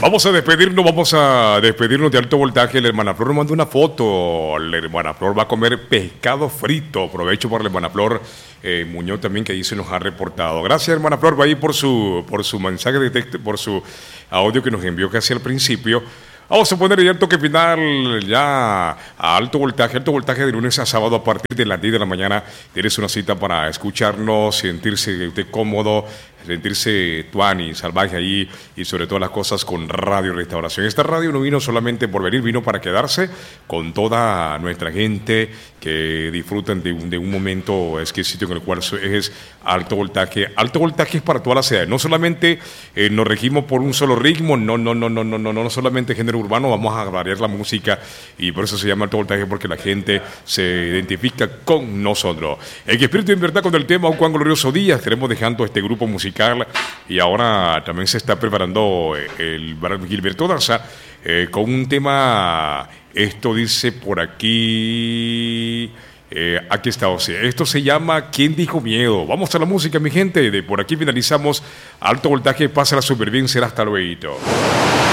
Vamos a despedirnos de Alto Voltaje. La hermana Flor nos manda una foto. La hermana Flor va a comer pescado frito. Provecho para la hermana Flor Muñoz también, que ahí se nos ha reportado. Gracias, hermana Flor, va ahí por su mensaje de texto, por su audio que nos envió casi al principio. Vamos a poner ya el toque final ya a Alto Voltaje. Alto Voltaje de lunes a sábado a partir de las 10 de la mañana. Tienes una cita para escucharnos, sentirse usted cómodo, sentirse tuani, salvaje ahí, y sobre todas las cosas con Radio Restauración. Esta radio no vino solamente por venir, vino para quedarse con toda nuestra gente que disfrutan de un momento exquisito en el cual es Alto Voltaje. Alto Voltaje es para todas las edades. No solamente nos regimos por un solo ritmo, no solamente género urbano, vamos a variar la música, y por eso se llama Alto Voltaje, porque la gente se identifica con nosotros. En Espíritu en Verdad, con el tema Un Juan Glorioso Día, estaremos dejando este grupo musical, y ahora también se está preparando el Gilberto Daza con un tema. Esto dice por aquí. Aquí está, o sea, esto se llama ¿Quién dijo miedo? Vamos a la música, mi gente. De por aquí finalizamos Alto Voltaje. Pásala súper bien, será hasta luego.